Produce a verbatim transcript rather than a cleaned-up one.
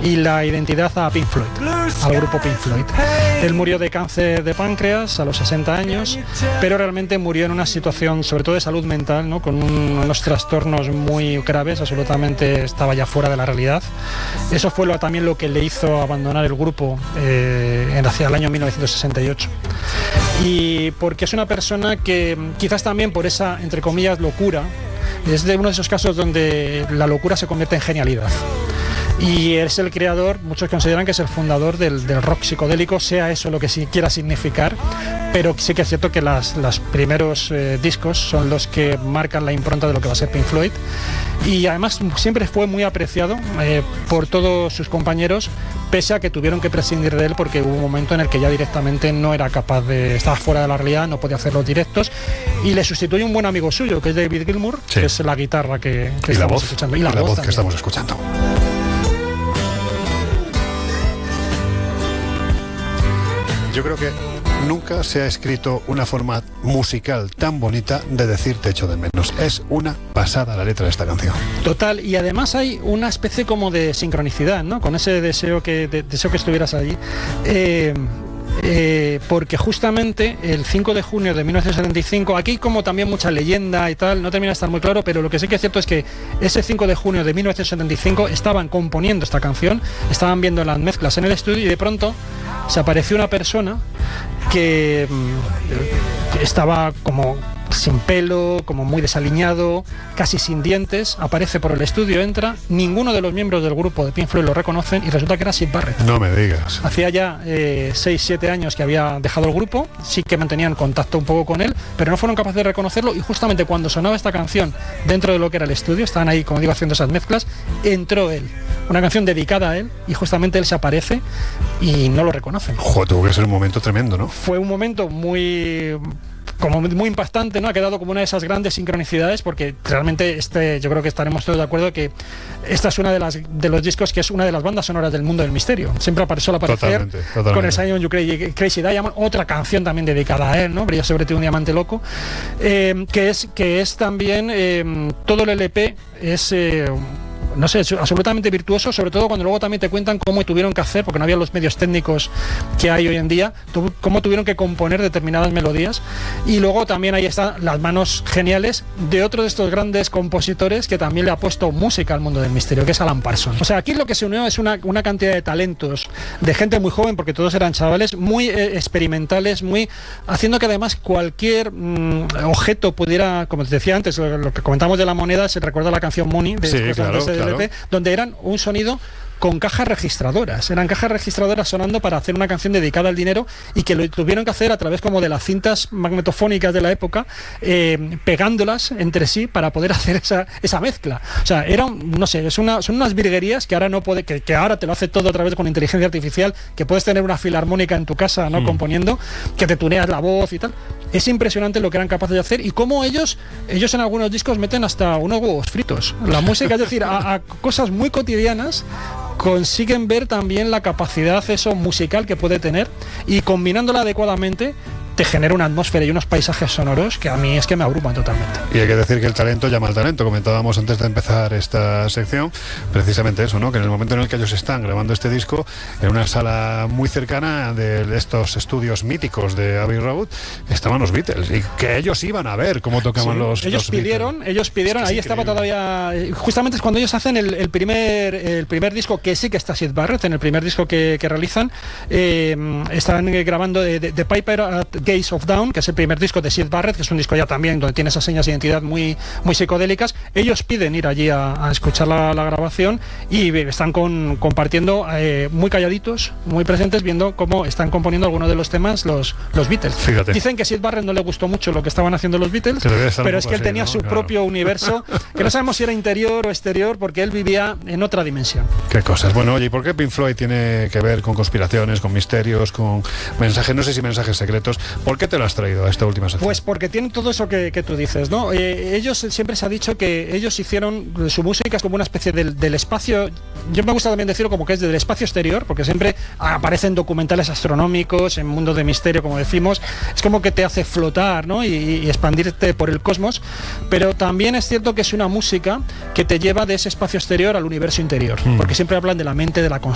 y la identidad a Pink Floyd, al grupo Pink Floyd. Él murió de cáncer de páncreas a los sesenta años, pero realmente murió en una situación, sobre todo de salud mental, ¿no? Con un, unos trastornos muy graves, absolutamente estaba ya fuera de la realidad. Eso fue lo, también lo que le hizo abandonar el grupo eh, hacia el año mil novecientos sesenta y ocho. Y porque es una persona que quizás también por esa, entre comillas, locura, es de uno de esos casos donde la locura se convierte en genialidad. Y es el creador, muchos consideran que es el fundador del, del rock psicodélico, sea eso lo que sí quiera significar, pero sí que es cierto que las, los primeros eh, discos son los que marcan la impronta de lo que va a ser Pink Floyd. Y además siempre fue muy apreciado eh, por todos sus compañeros, pese a que tuvieron que prescindir de él porque hubo un momento en el que ya directamente no era capaz de estar fuera de la realidad, no podía hacer los directos, y le sustituye un buen amigo suyo, que es David Gilmour, sí, que es la guitarra que, que y estamos la voz, escuchando. Y la, y la voz, voz que estamos escuchando. Yo creo que nunca se ha escrito una forma musical tan bonita de decir te echo de menos. Es una pasada la letra de esta canción. Total, y además hay una especie como de sincronicidad, ¿no? Con ese deseo que, de, deseo que estuvieras allí. Eh, Eh, porque justamente el cinco de junio de mil novecientos setenta y cinco, aquí hay como también mucha leyenda y tal, no termina de estar muy claro, pero lo que sí que es cierto es que ese cinco de junio de mil novecientos setenta y cinco estaban componiendo esta canción, estaban viendo las mezclas en el estudio y de pronto se apareció una persona que mmm, estaba como sin pelo, como muy desaliñado, casi sin dientes, aparece por el estudio, entra, ninguno de los miembros del grupo de Pink Floyd lo reconocen y resulta que era Syd Barrett. No me digas. Hacía ya eh, seis siete años que había dejado el grupo, sí que mantenían contacto un poco con él, pero no fueron capaces de reconocerlo y justamente cuando sonaba esta canción dentro de lo que era el estudio, estaban ahí, como digo, haciendo esas mezclas, entró él. Una canción dedicada a él y justamente él se aparece y no lo reconocen. Joder, tuvo que ser un momento tremendo, ¿no? Fue un momento muy... como muy impactante, ¿no? Ha quedado como una de esas grandes sincronicidades porque realmente este, yo creo que estaremos todos de acuerdo que esta es una de las de los discos que es una de las bandas sonoras del mundo del misterio. Siempre apareció al aparecer totalmente, totalmente. Con el Zion You Crazy, Crazy Diamond, otra canción también dedicada a él, ¿no? Brilla sobre ti un diamante loco, eh, que es que es también eh, todo el L P es eh, no sé, es absolutamente virtuoso, sobre todo cuando luego también te cuentan cómo tuvieron que hacer, porque no había los medios técnicos que hay hoy en día, tu, cómo tuvieron que componer determinadas melodías. Y luego también ahí están las manos geniales de otro de estos grandes compositores que también le ha puesto música al mundo del misterio, que es Alan Parsons. O sea, aquí lo que se unió es una, una cantidad de talentos, de gente muy joven, porque todos eran chavales, muy eh, experimentales, muy haciendo que además cualquier mmm, objeto pudiera, como te decía antes, lo, lo que comentamos de la moneda, se recuerda la canción Money de, sí, de, claro, de ese claro. L P, donde eran un sonido con cajas registradoras, eran cajas registradoras sonando para hacer una canción dedicada al dinero y que lo tuvieron que hacer a través como de las cintas magnetofónicas de la época, eh, pegándolas entre sí para poder hacer esa, esa mezcla. O sea, era un, no sé, es una, son unas virguerías que ahora no puede, que, que ahora te lo hace todo a través con inteligencia artificial, que puedes tener una filarmónica en tu casa, ¿no? Mm. Componiendo, que te tuneas la voz y tal. Es impresionante lo que eran capaces de hacer y cómo ellos, ellos en algunos discos meten hasta unos huevos fritos. La música, es decir, a, a cosas muy cotidianas consiguen ver también la capacidad eso musical que puede tener y combinándola adecuadamente te genera una atmósfera y unos paisajes sonoros que a mí es que me abruman totalmente. Y hay que decir que el talento llama al talento. Comentábamos antes de empezar esta sección precisamente eso, ¿no? Que en el momento en el que ellos están grabando este disco en una sala muy cercana de estos estudios míticos de Abbey Road estaban los Beatles y que ellos iban a ver cómo tocaban sí, los ellos los pidieron Beatles. ellos pidieron es ahí estaba todavía justamente es cuando ellos hacen el, el primer el primer disco que sí que está Syd Barrett en el primer disco que, que realizan eh, están grabando de, de, de Piper at Gates of Dawn, que es el primer disco de Syd Barrett, que es un disco ya también donde tiene esas señas de identidad muy, muy psicodélicas. Ellos piden ir allí a, a escuchar la, la grabación y están con, compartiendo eh, muy calladitos, muy presentes, viendo cómo están componiendo algunos de los temas los, los Beatles. Fíjate. Dicen que Syd Barrett no le gustó mucho lo que estaban haciendo los Beatles, pero es que él así, tenía ¿no? su Claro. propio universo, que no sabemos si era interior o exterior, porque él vivía en otra dimensión. Qué cosas. Bueno, oye, ¿y por qué Pink Floyd tiene que ver con conspiraciones, con misterios, con mensajes, no sé si mensajes secretos? ¿Por qué te lo has traído a esta última sección? Pues porque tienen todo eso que, que tú dices, ¿no? Eh, ellos siempre se ha dicho que ellos hicieron su música es como una especie del, del espacio. Yo me gusta también decirlo como que es del espacio exterior, porque siempre aparecen documentales astronómicos en mundos de misterio, como decimos. Es como que te hace flotar, ¿no? Y, y expandirte por el cosmos. Pero también es cierto que es una música que te lleva de ese espacio exterior al universo interior, mm. porque siempre hablan de la mente, de la